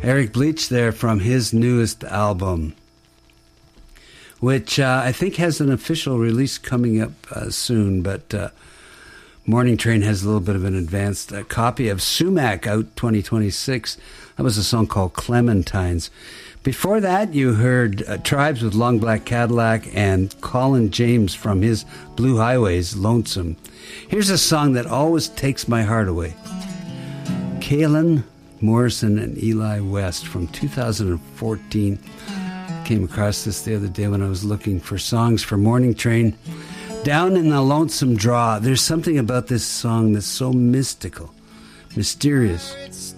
Eric Bleach there from his newest album, which I think has an official release coming up soon, but Morning Train has a little bit of an advanced copy of Sumac out 2026. That was a song called Clementines. Before that, you heard Tribes with Long Black Cadillac and Colin James from his Blue Highways, Lonesome. Here's a song that always takes my heart away. Kaylin Morrison and Eli West from 2014. Came across this the other day when I was looking for songs for Morning Train. Down in the Lonesome Draw. There's something about this song that's so mystical, mysterious.